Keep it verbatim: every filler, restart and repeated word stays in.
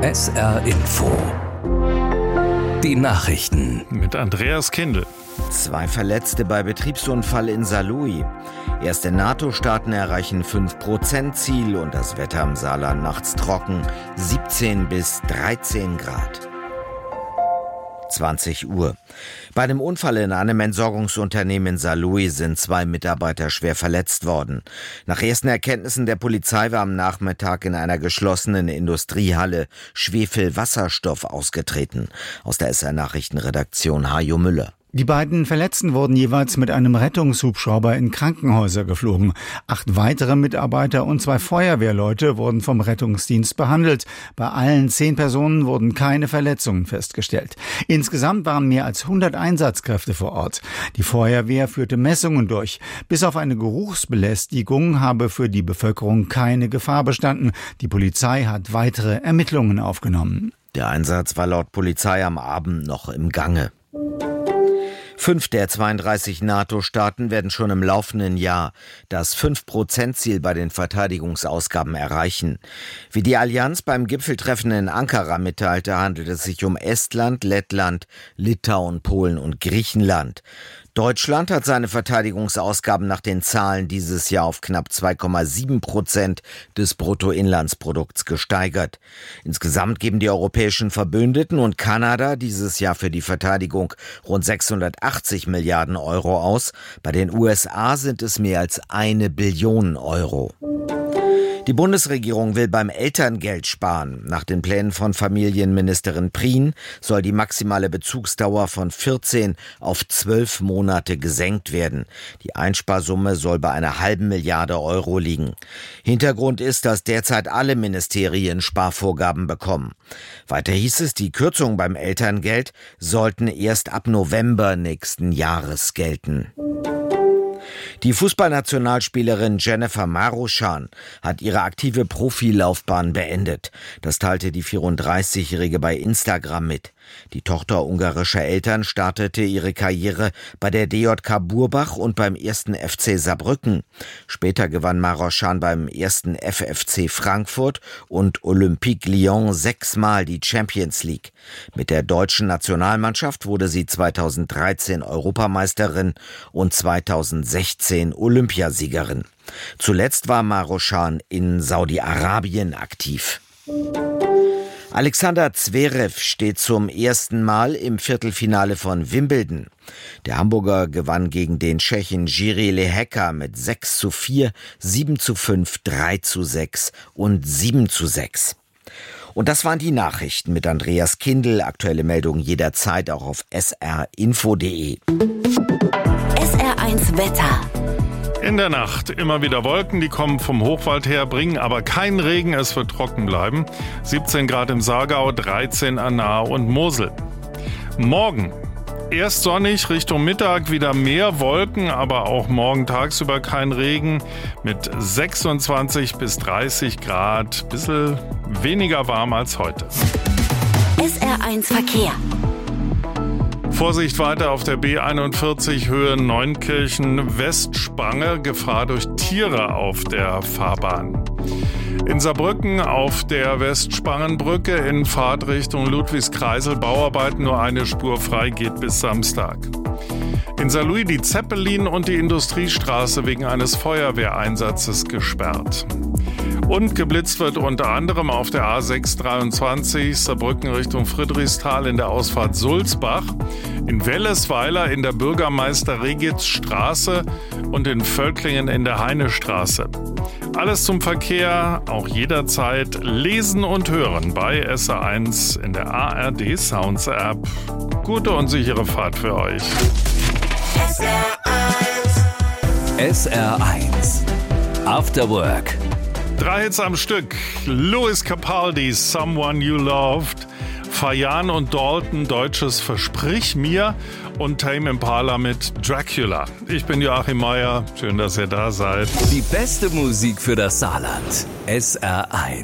S R Info. Die Nachrichten. Mit Andreas Kindl. Zwei Verletzte bei Betriebsunfall in Saarlouis. Erste NATO-Staaten erreichen fünf Prozent Ziel und das Wetter im Saarland nachts trocken. siebzehn bis dreizehn Grad. zwanzig Uhr. Bei dem Unfall in einem Entsorgungsunternehmen in Saarlouis sind zwei Mitarbeiter schwer verletzt worden. Nach ersten Erkenntnissen der Polizei war am Nachmittag in einer geschlossenen Industriehalle Schwefelwasserstoff ausgetreten. Aus der S R-Nachrichtenredaktion Hajo Müller. Die beiden Verletzten wurden jeweils mit einem Rettungshubschrauber in Krankenhäuser geflogen. Acht weitere Mitarbeiter und zwei Feuerwehrleute wurden vom Rettungsdienst behandelt. Bei allen zehn Personen wurden keine Verletzungen festgestellt. Insgesamt waren mehr als hundert Einsatzkräfte vor Ort. Die Feuerwehr führte Messungen durch. Bis auf eine Geruchsbelästigung habe für die Bevölkerung keine Gefahr bestanden. Die Polizei hat weitere Ermittlungen aufgenommen. Der Einsatz war laut Polizei am Abend noch im Gange. Fünf der zweiunddreißig NATO-Staaten werden schon im laufenden Jahr das fünf Prozent Ziel bei den Verteidigungsausgaben erreichen. Wie die Allianz beim Gipfeltreffen in Ankara mitteilte, handelt es sich um Estland, Lettland, Litauen, Polen und Griechenland. Deutschland hat seine Verteidigungsausgaben nach den Zahlen dieses Jahr auf knapp zwei Komma sieben Prozent des Bruttoinlandsprodukts gesteigert. Insgesamt geben die europäischen Verbündeten und Kanada dieses Jahr für die Verteidigung rund sechshundertachtzig Milliarden Euro aus. Bei den U S A sind es mehr als eine Billion Euro. Die Bundesregierung will beim Elterngeld sparen. Nach den Plänen von Familienministerin Prien soll die maximale Bezugsdauer von vierzehn auf zwölf Monate gesenkt werden. Die Einsparsumme soll bei einer halben Milliarde Euro liegen. Hintergrund ist, dass derzeit alle Ministerien Sparvorgaben bekommen. Weiter hieß es, die Kürzungen beim Elterngeld sollten erst ab November nächsten Jahres gelten. Die Fußballnationalspielerin Jennifer Marochan hat ihre aktive Profilaufbahn beendet. Das teilte die vierunddreißigjährige bei Instagram mit. Die Tochter ungarischer Eltern startete ihre Karriere bei der D J K Burbach und beim ersten F C Saarbrücken. Später gewann Marochan beim ersten F F C Frankfurt und Olympique Lyon sechsmal die Champions League. Mit der deutschen Nationalmannschaft wurde sie zweitausenddreizehn Europameisterin und zweitausendsechzehn Olympiasiegerin. Zuletzt war Marochan in Saudi-Arabien aktiv. Alexander Zverev steht zum ersten Mal im Viertelfinale von Wimbledon. Der Hamburger gewann gegen den Tschechen Jiří Lehecka mit sechs zu vier, sieben zu fünf, drei zu sechs und sieben zu sechs. Und das waren die Nachrichten mit Andreas Kindl. Aktuelle Meldungen jederzeit auch auf s r info punkt d e. S R eins Wetter. In der Nacht immer wieder Wolken, die kommen vom Hochwald her, bringen aber keinen Regen, es wird trocken bleiben. siebzehn Grad im Saargau, dreizehn an Nahe und Mosel. Morgen erst sonnig, Richtung Mittag wieder mehr Wolken, aber auch morgen tagsüber kein Regen mit sechsundzwanzig bis dreißig Grad, bisschen weniger warm als heute. S R eins Verkehr. Vorsicht weiter auf der B einundvierzig Höhe Neunkirchen Westspange, Gefahr durch Tiere auf der Fahrbahn. In Saarbrücken auf der Westspangenbrücke in Fahrtrichtung Ludwigskreisel Bauarbeiten, nur eine Spur frei, geht bis Samstag. In Saarlouis die Zeppelin und die Industriestraße wegen eines Feuerwehreinsatzes gesperrt. Und geblitzt wird unter anderem auf der A sechs dreiundzwanzig Saarbrücken Richtung Friedrichsthal in der Ausfahrt Sulzbach, in Wellesweiler in der Bürgermeister-Regitz-Straße und in Völklingen in der Heinestraße. Alles zum Verkehr, auch jederzeit lesen und hören bei S R eins in der A R D Sounds App. Gute und sichere Fahrt für euch. S R eins. S R eins. After Work. Drei Hits am Stück. Louis Capaldi, Someone You Loved. Fayan und Dalton, deutsches Versprich mir. Und Tame Impala mit Dracula. Ich bin Joachim Meier. Schön, dass ihr da seid. Die beste Musik für das Saarland. S R eins.